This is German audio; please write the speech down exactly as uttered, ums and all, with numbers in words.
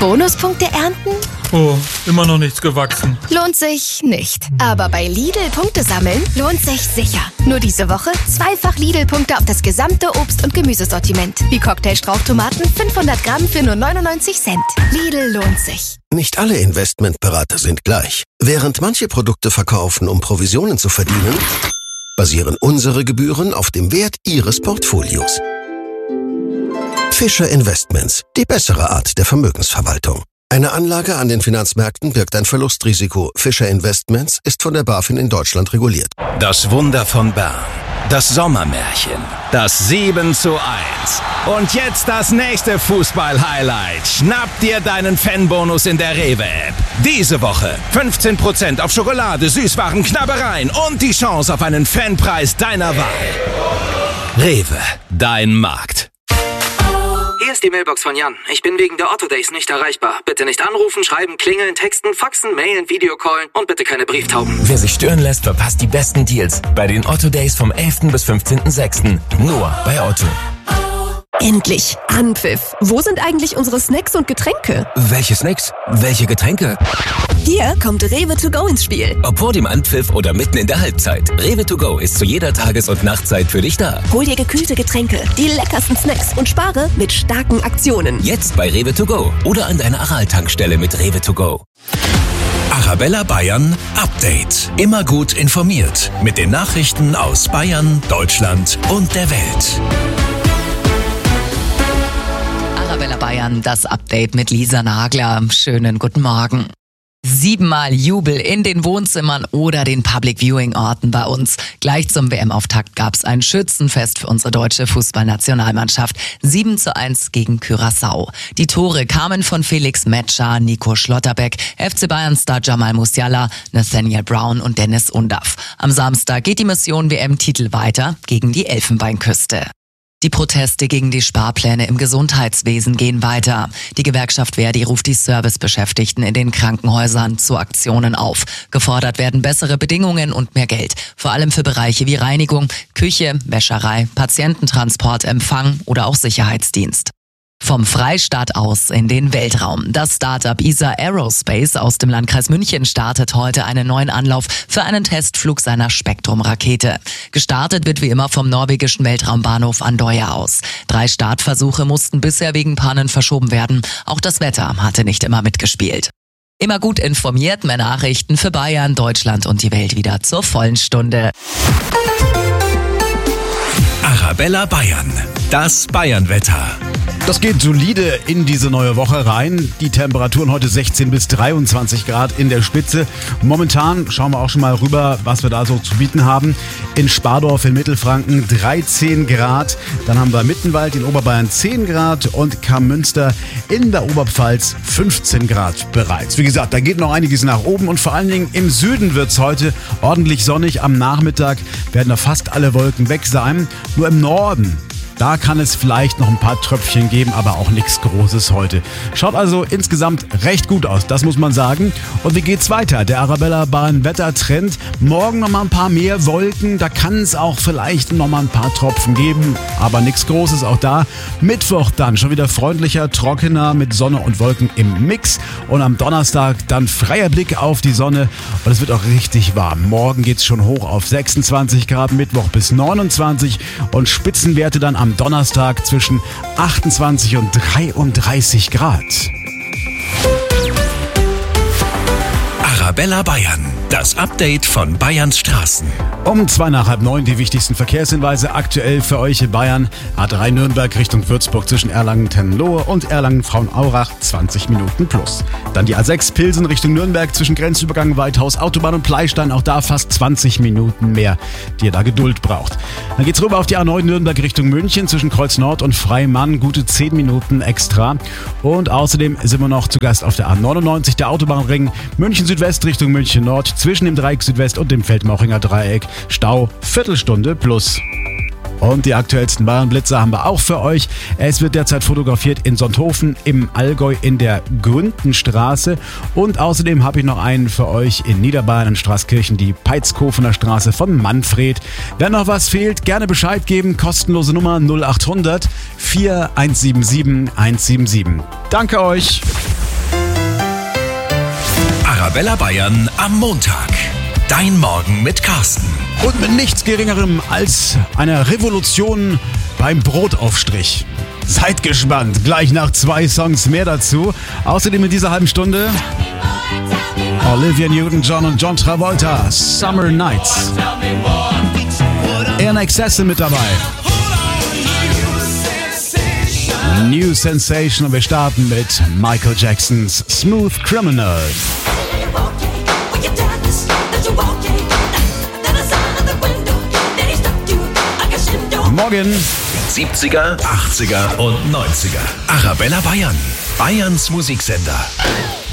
Bonuspunkte ernten? Oh, immer noch nichts gewachsen. Lohnt sich nicht. Aber bei Lidl Punkte sammeln lohnt sich sicher. Nur diese Woche zweifach Lidl-Punkte auf das gesamte Obst- und Gemüsesortiment. Wie Cocktailstrauchtomaten fünfhundert Gramm für nur neunundneunzig Cent. Lidl lohnt sich. Nicht alle Investmentberater sind gleich. Während manche Produkte verkaufen, um Provisionen zu verdienen, basieren unsere Gebühren auf dem Wert Ihres Portfolios. Fischer Investments, die bessere Art der Vermögensverwaltung. Eine Anlage an den Finanzmärkten birgt ein Verlustrisiko. Fischer Investments ist von der BaFin in Deutschland reguliert. Das Wunder von Bern. Das Sommermärchen. Das sieben zu eins. Und jetzt das nächste Fußball-Highlight. Schnapp dir deinen Fanbonus in der Rewe-App. Diese Woche fünfzehn Prozent auf Schokolade, Süßwaren, Knabbereien und die Chance auf einen Fanpreis deiner Wahl. Rewe, dein Markt. Hier ist die Mailbox von Jan. Ich bin wegen der Otto Days nicht erreichbar. Bitte nicht anrufen, schreiben, klingeln, texten, faxen, mailen, Videocallen und bitte keine Brieftauben. Wer sich stören lässt, verpasst die besten Deals bei den Otto Days vom elften bis fünfzehnten sechsten Nur bei Otto. Endlich Anpfiff. Wo sind eigentlich unsere Snacks und Getränke? Welche Snacks? Welche Getränke? Hier kommt Rewe to go ins Spiel. Ob vor dem Anpfiff oder mitten in der Halbzeit. Rewe to go ist zu jeder Tages- und Nachtzeit für dich da. Hol dir gekühlte Getränke, die leckersten Snacks und spare mit starken Aktionen. Jetzt bei Rewe to go oder an deiner Aral-Tankstelle mit Rewe to go. Arabella Bayern Update. Immer gut informiert mit den Nachrichten aus Bayern, Deutschland und der Welt. Arabella Bayern, das Update mit Lisa Nagler. Schönen guten Morgen. Siebenmal Jubel in den Wohnzimmern oder den Public Viewing Orten bei uns. Gleich zum W M-Auftakt gab es ein Schützenfest für unsere deutsche Fußballnationalmannschaft. sieben zu eins gegen Curaçao. Die Tore kamen von Felix Metscher, Nico Schlotterbeck, F C Bayern-Star Jamal Musiala, Nathaniel Brown und Dennis Undaff. Am Samstag geht die Mission W M-Titel weiter gegen die Elfenbeinküste. Die Proteste gegen die Sparpläne im Gesundheitswesen gehen weiter. Die Gewerkschaft Verdi ruft die Servicebeschäftigten in den Krankenhäusern zu Aktionen auf. Gefordert werden bessere Bedingungen und mehr Geld. Vor allem für Bereiche wie Reinigung, Küche, Wäscherei, Patiententransport, Empfang oder auch Sicherheitsdienst. Vom Freistaat aus in den Weltraum. Das Startup E S A Aerospace aus dem Landkreis München startet heute einen neuen Anlauf für einen Testflug seiner Spektrum-Rakete. Gestartet wird wie immer vom norwegischen Weltraumbahnhof Andøya aus. Drei Startversuche mussten bisher wegen Pannen verschoben werden. Auch das Wetter hatte nicht immer mitgespielt. Immer gut informiert, mehr Nachrichten für Bayern, Deutschland und die Welt wieder zur vollen Stunde. Arabella Bayern, das Bayernwetter. Das geht solide in diese neue Woche rein. Die Temperaturen heute sechzehn bis dreiundzwanzig Grad in der Spitze. Momentan schauen wir auch schon mal rüber, was wir da so zu bieten haben. In Spardorf in Mittelfranken dreizehn Grad. Dann haben wir Mittenwald in Oberbayern zehn Grad und Kammünster in der Oberpfalz fünfzehn Grad bereits. Wie gesagt, da geht noch einiges nach oben und vor allen Dingen im Süden wird es heute ordentlich sonnig. Am Nachmittag werden da fast alle Wolken weg sein. Nur im Norden, da kann es vielleicht noch ein paar Tröpfchen geben, aber auch nichts Großes heute. Schaut also insgesamt recht gut aus, das muss man sagen. Und wie geht's weiter? Der Arabella Bayern Wettertrend. Morgen noch mal ein paar mehr Wolken. Da kann es auch vielleicht noch mal ein paar Tropfen geben, aber nichts Großes auch da. Mittwoch dann schon wieder freundlicher, trockener mit Sonne und Wolken im Mix. Und am Donnerstag dann freier Blick auf die Sonne. Und es wird auch richtig warm. Morgen geht's schon hoch auf sechsundzwanzig Grad, Mittwoch bis neunundzwanzig und Spitzenwerte dann am Donnerstag zwischen achtundzwanzig und dreiunddreißig Grad. Arabella Bayern, das Update von Bayerns Straßen. Um zwei nach halb neun die wichtigsten Verkehrshinweise aktuell für euch in Bayern. A drei Nürnberg Richtung Würzburg zwischen Erlangen-Tenlohe und Erlangen-Frauenaurach zwanzig Minuten plus. Dann die A sechs Pilsen Richtung Nürnberg zwischen Grenzübergang Weithaus, Autobahn und Pleistein. Auch da fast zwanzig Minuten mehr, die ihr da Geduld braucht. Dann geht's rüber auf die A neun Nürnberg Richtung München zwischen Kreuz Nord und Freimann. Gute zehn Minuten extra. Und außerdem sind wir noch zu Gast auf der A neunundneunzig, der Autobahnring München Südwest Richtung München Nord zwischen dem Dreieck Südwest und dem Feldmauchinger Dreieck. Stau Viertelstunde plus. Und die aktuellsten Bayern-Blitzer haben wir auch für euch. Es wird derzeit fotografiert in Sonthofen im Allgäu in der Gründenstraße. Und außerdem habe ich noch einen für euch in Niederbayern in Straßkirchen, die Peitskofener Straße von Manfred. Wenn noch was fehlt, gerne Bescheid geben. Kostenlose Nummer null acht hundert vier eins sieben sieben eins sieben sieben. Danke euch! Arabella Bayern am Montag. Dein Morgen mit Carsten. Und mit nichts Geringerem als einer Revolution beim Brotaufstrich. Seid gespannt, gleich nach zwei Songs mehr dazu. Außerdem in dieser halben Stunde Olivia Newton-John und John Travolta, Summer Nights. In Excess mit dabei. New Sensation und wir starten mit Michael Jacksons Smooth Criminal. Morgen. siebziger, achtziger und neunziger. Arabella Bayern. Bayerns Musiksender.